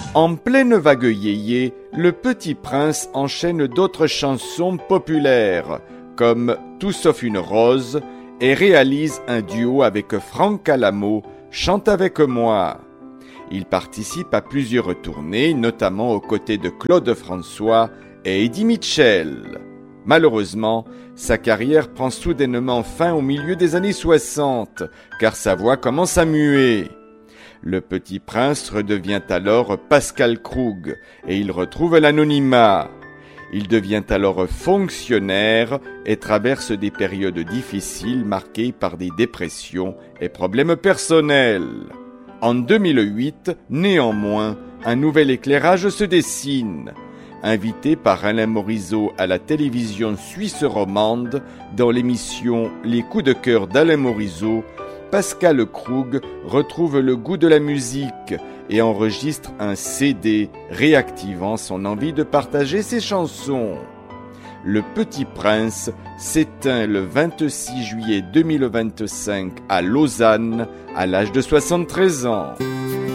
En pleine vague yéyé, le Petit Prince enchaîne d'autres chansons populaires, comme Tout sauf une rose, et réalise un duo avec Franck Alamo, Chante avec moi. Il participe à plusieurs tournées, notamment aux côtés de Claude François et Eddie Mitchell. Malheureusement, sa carrière prend soudainement fin au milieu des années 60, car sa voix commence à muer. Le Petit Prince redevient alors Pascal Krug et il retrouve l'anonymat. Il devient alors fonctionnaire et traverse des périodes difficiles marquées par des dépressions et problèmes personnels. En 2008, néanmoins, un nouvel éclairage se dessine. Invité par Alain Morisot à la télévision suisse romande dans l'émission Les coups de cœur d'Alain Morisot, Pascal Krug retrouve le goût de la musique et enregistre un CD réactivant son envie de partager ses chansons. Le Petit Prince s'éteint le 26 juillet 2025 à Lausanne à l'âge de 73 ans.